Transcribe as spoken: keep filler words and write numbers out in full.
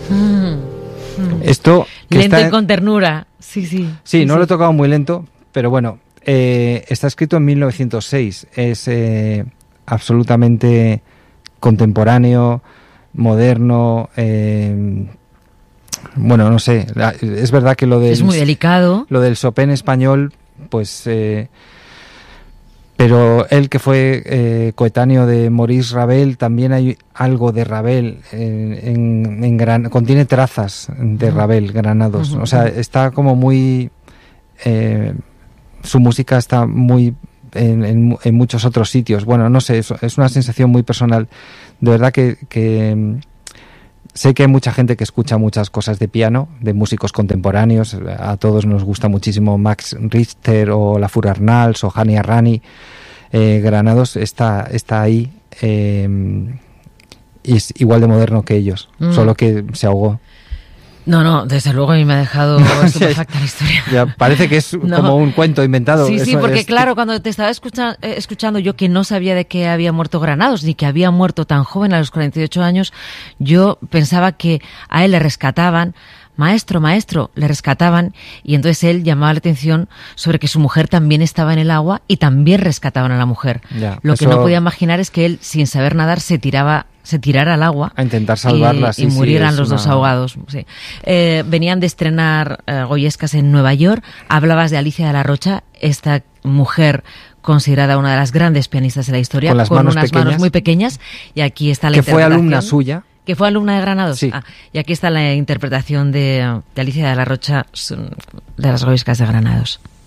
Mm. Esto que lento está y con ternura. Sí, sí. Sí, sí no sí. lo he tocado muy lento, pero bueno, eh, está escrito en mil novecientos seis. Es eh, absolutamente contemporáneo, moderno. Eh, bueno, no sé. La, es verdad que lo del es muy delicado. Lo del Chopin español, pues. Eh, pero él, que fue eh, coetáneo de Maurice Ravel, también hay algo de Ravel en, en, en gran, contiene trazas de Ravel, Granados. Uh-huh. O sea, está como muy eh, su música está muy en, en, en muchos otros sitios. Bueno, no sé, es, es una sensación muy personal. De verdad que, que sé que hay mucha gente que escucha muchas cosas de piano, de músicos contemporáneos. A todos nos gusta muchísimo Max Richter o La Fur Arnalds o Hani Arrani. Eh, Granados está, está ahí eh, y es igual de moderno que ellos, mm. solo que se ahogó. No, no, desde luego a mí me ha dejado estupefacta la historia. Ya, parece que es no. como un cuento inventado. Sí, sí, Eso porque es... claro, cuando te estaba escucha, eh, escuchando yo, que no sabía de que había muerto Granados, ni que había muerto tan joven, a los cuarenta y ocho años, yo pensaba que a él le rescataban, maestro, maestro, le rescataban, y entonces él llamaba la atención sobre que su mujer también estaba en el agua y también rescataban a la mujer. Ya, Lo eso... que no podía imaginar es que él, sin saber nadar, se tiraba... se tirara al agua a intentar salvarla y, sí, y murieran sí, los una... dos ahogados. Sí. Eh, venían de estrenar eh, Goyescas en Nueva York. Hablabas de Alicia de la Rocha, esta mujer considerada una de las grandes pianistas de la historia, con, las con manos unas pequeñas, manos muy pequeñas, y aquí está la que fue alumna suya. Que fue alumna de Granados. Sí. Ah, y aquí está la interpretación de, de Alicia de la Rocha de las Goyescas de Granados.